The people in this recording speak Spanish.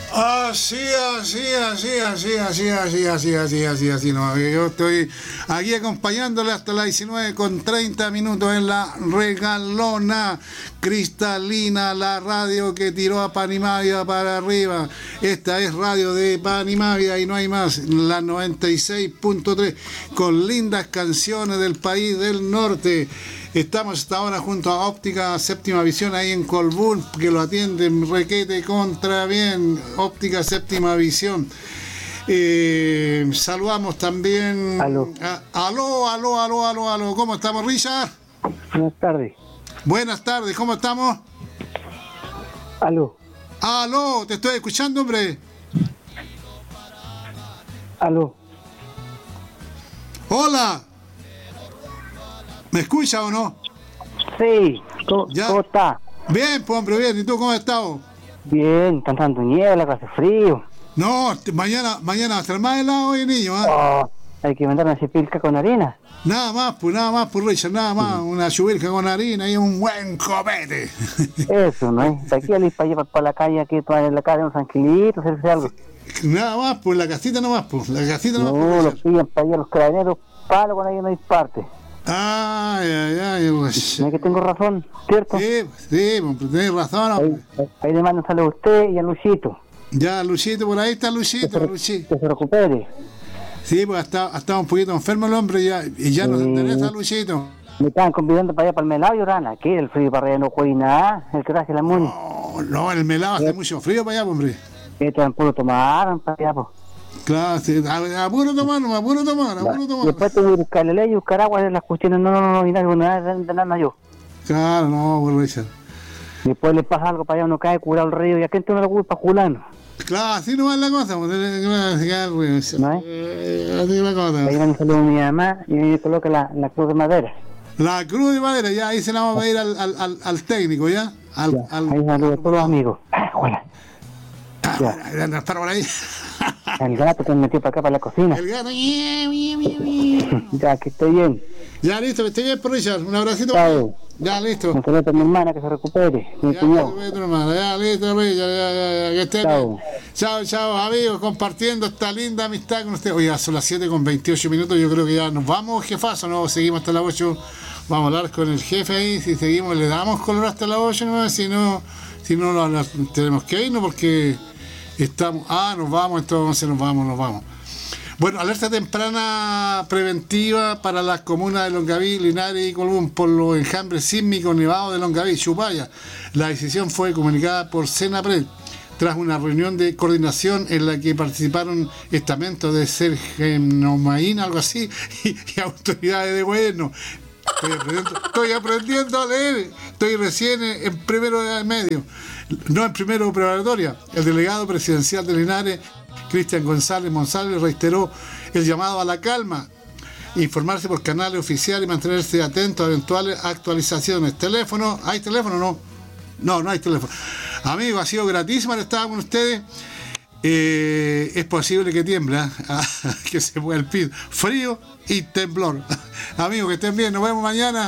Así. No, yo estoy aquí acompañándole hasta las 19:30 en la regalona cristalina, la radio que tiró a Panimavia para arriba. Esta es radio de Panimavia y no hay más, la 96.3, con lindas canciones del país del norte. Estamos hasta ahora junto a Óptica Séptima Visión ahí en Colbún, que lo atienden requete contra bien. Óptica Séptima Visión. Saludamos también. Aló. Aló. ¿Cómo estamos, Richard? Buenas tardes. Buenas tardes, ¿cómo estamos? Aló. Te estoy escuchando, hombre. Aló. Hola. ¿Me escucha o no? Sí. ¿Cómo está? Bien, pues, hombre, bien. ¿Y tú cómo has estado? Bien, cantando niebla, que hace frío. No, mañana va a estar más helado hoy, niño. Hay que mandar una cepilca con harina. Nada más, Richard, nada más. Una chubilca con harina y un buen copete. Eso, ¿no es? De aquí a ir para allá, para la calle, aquí, en la calle, un tranquilito, hacerse algo. Nada más, pues, la casita nomás, pues. La casita nomás. No, los pillan para allá los carabineros, palo con ahí no hay parte. Pues. ¿No es que tengo razón, cierto? Sí, tenés razón, hombre. Ahí le mando un saludo a usted y a Luchito. Ya, Luchito, por ahí está Luchito. Que se recupere. Sí, pues estaba un poquito enfermo el hombre y ya nos interesa, Luchito. Me estaban convidando para allá, para el melado y orana. Aquí el frío para allá no juega nada, el que traje la muni. No, el melado hace mucho frío para allá, hombre. Están puro tomar para allá, pues. Claro, sí, a puro tomar. Después tengo que buscarle ley y buscar agua de las cuestiones, no, y nada yo. Claro, no, por Richard. Después le pasa algo para allá, uno cae curado el río y aquí no lo culpa Julano. Claro, así no va la cosa, pues, ¿No es? así es la cosa. Ahí van a saludo a mi mamá y me coloca la cruz de madera. La cruz de madera, ya, ahí se la vamos a pedir al técnico, ¿ya? Ahí saludo a todos los amigos. Hola. Estar por ahí. El gato que me metió para acá, para la cocina. El gato. Ya, que estoy bien. Ya, listo, que esté bien, por Richard. Un abracito. Chao. Ya, listo. Un saludo a mi hermana que se recupere. Mi cuñado. Ya, listo, Richard. Ya, que esté Chao. bien. Chao, amigos, compartiendo esta linda amistad con ustedes. Oye, son las 7:28. Yo creo que ya nos vamos, jefazo, ¿no? Seguimos hasta las 8. Vamos a hablar con el jefe ahí. Si seguimos, le damos color hasta las 8, ¿no? Si no, tenemos que irnos porque estamos. Nos vamos, entonces nos vamos. Bueno, alerta temprana preventiva para las comunas de Longaví, Linares y Colbún por los enjambres sísmicos nevados de Longaví, Chupaya. La decisión fue comunicada por Senapred tras una reunión de coordinación en la que participaron estamentos de Sergenomaína, algo así, y autoridades de gobierno. Estoy aprendiendo a leer. Estoy recién en primero de medio. No en primero preparatoria. El delegado presidencial de Linares, Cristian González Monsalve, reiteró el llamado a la calma, informarse por canales oficiales y mantenerse atento a eventuales actualizaciones. ¿Teléfono? ¿Hay teléfono? No hay teléfono. Amigos, ha sido gratísimo estar con ustedes. Es posible que tiemble, que se mueva el piso. Frío y temblor. Amigos, que estén bien. Nos vemos mañana.